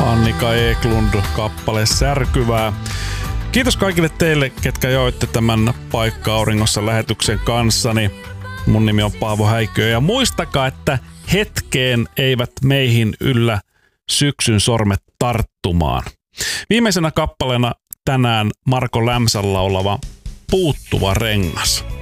Annika Eklund, kappale Särkyvää. Kiitos kaikille teille, ketkä joitte tämän Paikka Auringossa lähetyksen kanssani. Mun nimi on Paavo Häikö ja muistakaa, että hetkeen eivät meihin yllä syksyn sormet tarttumaan. Viimeisenä kappaleena tänään Marko Lämsällä oleva Puuttuva rengas.